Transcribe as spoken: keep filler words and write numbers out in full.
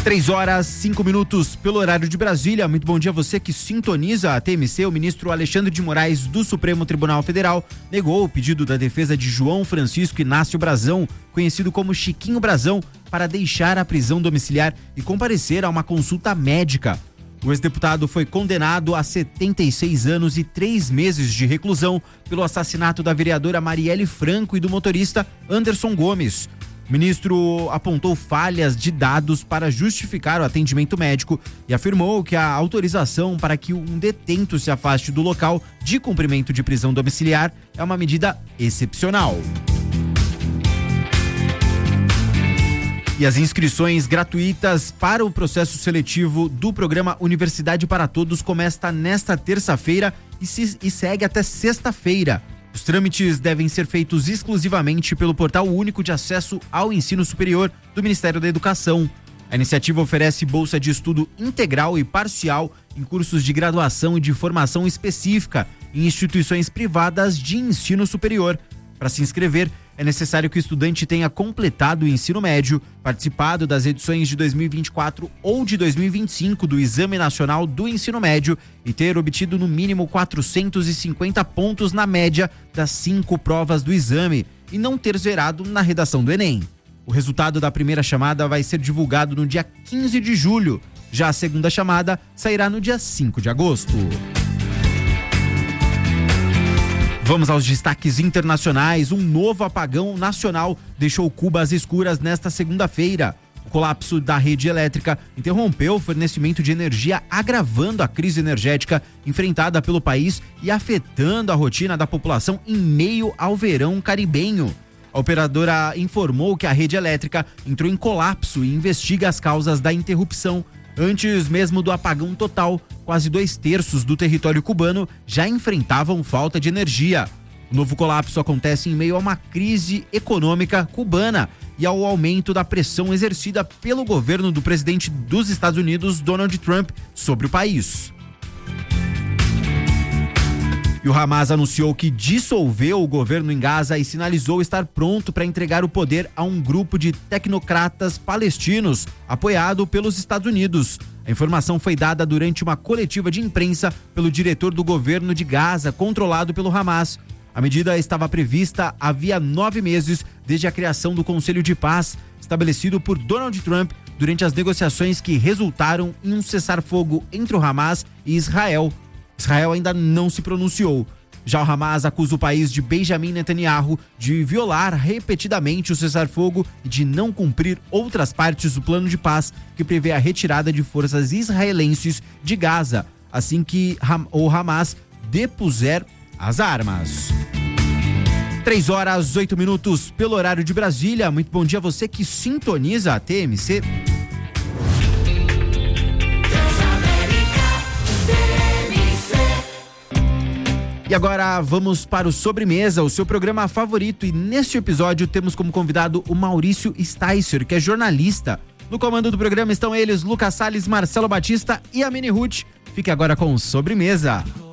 Três horas, cinco minutos pelo horário de Brasília. Muito bom dia a você que sintoniza a T M C. O ministro Alexandre de Moraes do Supremo Tribunal Federal negou o pedido da defesa de João Francisco Inácio Brazão, conhecido como Chiquinho Brazão, para deixar a prisão domiciliar e comparecer a uma consulta médica. O ex-deputado foi condenado a setenta e seis anos e três meses de reclusão pelo assassinato da vereadora Marielle Franco e do motorista Anderson Gomes. O ministro apontou falhas de dados para justificar o atendimento médico e afirmou que a autorização para que um detento se afaste do local de cumprimento de prisão domiciliar é uma medida excepcional. E as inscrições gratuitas para o processo seletivo do programa Universidade para Todos começa nesta terça-feira e, se, e segue até sexta-feira. Os trâmites devem ser feitos exclusivamente pelo Portal Único de Acesso ao Ensino Superior do Ministério da Educação. A iniciativa oferece bolsa de estudo integral e parcial em cursos de graduação e de formação específica em instituições privadas de ensino superior. Para se inscrever, é necessário que o estudante tenha completado o ensino médio, participado das edições de dois mil e vinte e quatro ou de dois mil e vinte e cinco do Exame Nacional do Ensino Médio e ter obtido no mínimo quatrocentos e cinquenta pontos na média das cinco provas do exame e não ter zerado na redação do Enem. O resultado da primeira chamada vai ser divulgado no dia quinze de julho. Já a segunda chamada sairá no dia cinco de agosto. Vamos aos destaques internacionais. Um novo apagão nacional deixou Cuba às escuras nesta segunda-feira. O colapso da rede elétrica interrompeu o fornecimento de energia, agravando a crise energética enfrentada pelo país e afetando a rotina da população em meio ao verão caribenho. A operadora informou que a rede elétrica entrou em colapso e investiga as causas da interrupção. Antes mesmo do apagão total, quase dois terços do território cubano já enfrentavam falta de energia. O novo colapso acontece em meio a uma crise econômica cubana e ao aumento da pressão exercida pelo governo do presidente dos Estados Unidos, Donald Trump, sobre o país. E o Hamas anunciou que dissolveu o governo em Gaza e sinalizou estar pronto para entregar o poder a um grupo de tecnocratas palestinos, apoiado pelos Estados Unidos. A informação foi dada durante uma coletiva de imprensa pelo diretor do governo de Gaza, controlado pelo Hamas. A medida estava prevista havia nove meses desde a criação do Conselho de Paz, estabelecido por Donald Trump durante as negociações que resultaram em um cessar-fogo entre o Hamas e Israel. Israel ainda não se pronunciou. Já o Hamas acusa o país de Benjamin Netanyahu de violar repetidamente o cessar-fogo e de não cumprir outras partes do plano de paz que prevê a retirada de forças israelenses de Gaza, assim que o Hamas depuser as armas. Três horas, oito minutos pelo horário de Brasília. Muito bom dia a você que sintoniza a T M C. E agora vamos para o Sobremesa, o seu programa favorito, e neste episódio temos como convidado o Maurício Sticer, que é jornalista. No comando do programa estão eles, Lucas Salles, Marcelo Batista e a Mini Ruth. Fique agora com o Sobremesa.